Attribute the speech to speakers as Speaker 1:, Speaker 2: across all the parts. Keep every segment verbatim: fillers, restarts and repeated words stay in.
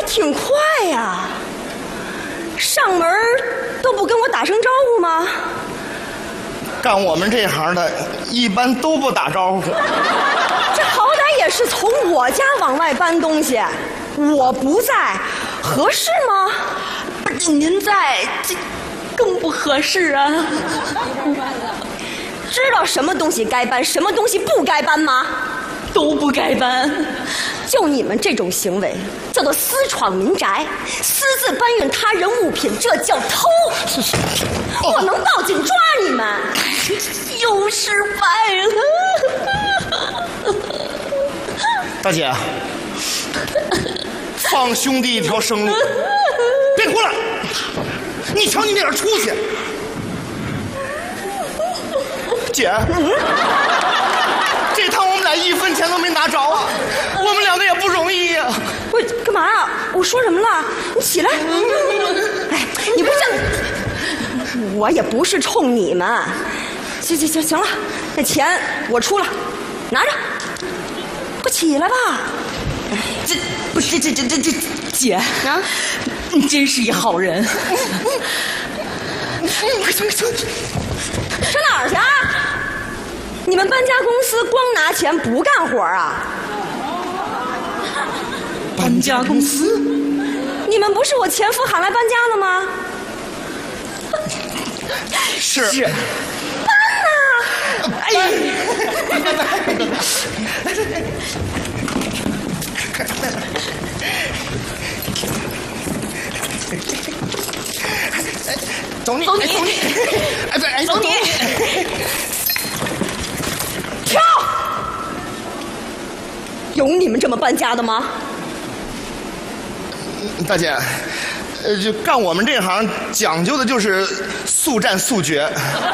Speaker 1: 挺快呀，上门都不跟我打声招呼吗？
Speaker 2: 干我们这行的，一般都不打招呼。
Speaker 1: 这好歹也是从我家往外搬东西，我不在，合适吗？
Speaker 3: 不是您在，这更不合适啊。
Speaker 1: 知道什么东西该搬，什么东西不该搬吗？
Speaker 3: 都不该搬。
Speaker 1: 就你们这种行为，叫做私闯民宅，私自搬运他人物品，这叫偷。我能报警抓你们。
Speaker 3: 又失败了。
Speaker 2: 大姐，放兄弟一条生路，别哭了。你瞧你那点出息。姐，这趟我们俩一分钱都没拿着啊，我们两个也不容易呀、啊。
Speaker 1: 我干嘛呀？我说什么了？你起来！哎，你不像，我也不是冲你们。行行行行了，那钱我出了，拿着。快起来吧！
Speaker 3: 这不是这这这这姐
Speaker 1: 啊，
Speaker 3: 你真是一好人。
Speaker 2: 快走走。
Speaker 1: 上哪儿去啊？你们搬家公司光拿钱不干活啊？
Speaker 3: 搬家公司？
Speaker 1: 你们不是我前夫喊来搬家的吗？
Speaker 2: 是。
Speaker 3: 是。
Speaker 1: 搬呐！
Speaker 3: 哎呀！
Speaker 2: 走你，
Speaker 3: 走你，
Speaker 2: 走你，哎对，哎
Speaker 3: 走你，
Speaker 1: 跳！有你们这么搬家的吗？
Speaker 2: 大姐，呃，就干我们这行讲究的就是速战速决。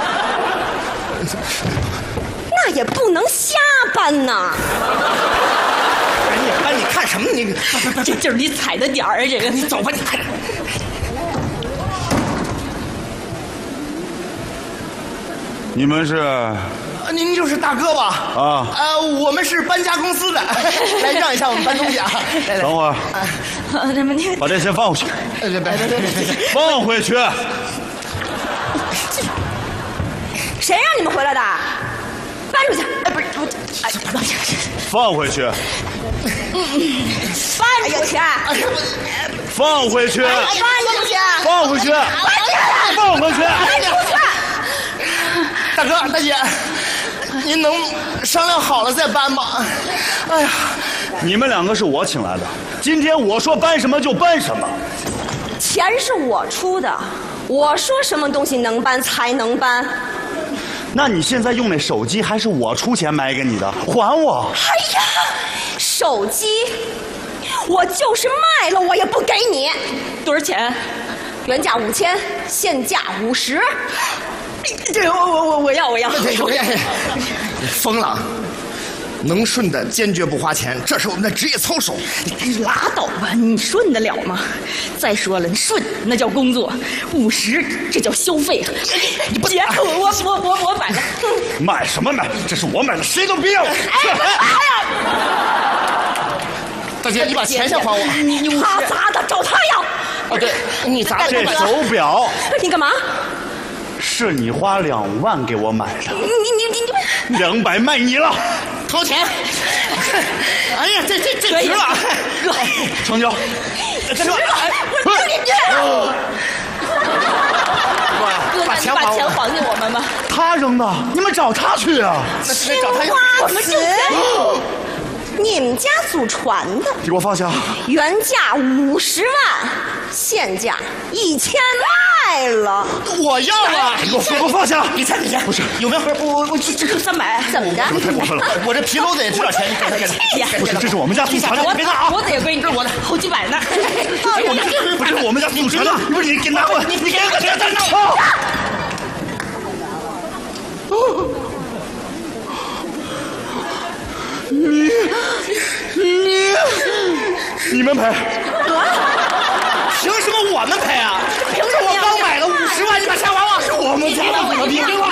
Speaker 1: 那也不能瞎搬呐！
Speaker 2: 哎，你搬，你看什么？你
Speaker 3: 这就是你踩的点儿啊！这个，
Speaker 2: 你走吧，你看。
Speaker 4: 你们是？
Speaker 2: 您就是大哥吧？
Speaker 4: 啊。
Speaker 2: 呃，我们是搬家公司的，来让一下我们搬东西啊。来来
Speaker 4: 等会儿，
Speaker 3: 这么你
Speaker 4: 把这些放回去。
Speaker 2: 别别别别别！
Speaker 4: 放回去。
Speaker 1: 谁让你们回来的？搬出去！
Speaker 3: 哎，不是我，哎，
Speaker 4: 放回去。
Speaker 1: 搬出去！
Speaker 4: 放回去。
Speaker 1: 搬出去！
Speaker 4: 放回去。放回去。
Speaker 1: 搬出去！
Speaker 2: 大哥大姐，您能商量好了再搬吗？哎呀，
Speaker 4: 你们两个是我请来的，今天我说搬什么就搬什么。
Speaker 1: 钱是我出的，我说什么东西能搬才能搬。
Speaker 4: 那你现在用那手机还是我出钱买给你的，还我！
Speaker 1: 哎呀，手机，我就是卖了我也不给你。
Speaker 3: 多少钱？
Speaker 1: 原价五千，现价五十。
Speaker 3: 这我我我我要我要！
Speaker 2: 你疯了！能顺的坚决不花钱，这是我们的职业操守。
Speaker 3: 你拉倒吧，你顺得了吗？再说了，你顺那叫工作，五十这叫消费。你姐，我我我我我买了。
Speaker 4: 买什么买？这是我买的，谁都别要！
Speaker 2: 大姐，你把钱先还我。
Speaker 3: 你你
Speaker 1: 他砸的，找他要。
Speaker 2: 哦，对，你砸
Speaker 4: 这手表
Speaker 1: 你干嘛？
Speaker 4: 是你花两万给我买的，
Speaker 1: 你你你你
Speaker 4: 两百卖你了，
Speaker 2: 掏钱。哎呀，这这这值了，
Speaker 4: 成交。
Speaker 2: 值了，哎，
Speaker 1: 我让你去。
Speaker 3: 哥，那你把钱还给我们吧。
Speaker 4: 他扔的，你们找他去啊！
Speaker 2: 那得找他要。
Speaker 1: 我们就你们家祖传的，
Speaker 4: 你给我放下。
Speaker 1: 原价五十万，现价一千卖了。
Speaker 2: 我要啊！
Speaker 4: 你给我给我放下！
Speaker 2: 你猜你猜，不是有没有？我我这这
Speaker 3: 三百，
Speaker 1: 怎么着？
Speaker 4: 太过分了！
Speaker 2: 我这皮褛子也值点钱，你给他给他。
Speaker 4: 不是，这是我们家祖传的，
Speaker 3: 我
Speaker 4: 别拿啊！
Speaker 3: 我的也归你，这是我的，好几百呢。
Speaker 4: 我们不是我们家祖传的，不是你给拿过来，你你给我钱再拿。你你你们赔？
Speaker 2: 凭什么我们赔啊？凭什么我刚买了五十万，你把钱还我？是我们家的，我凭什么？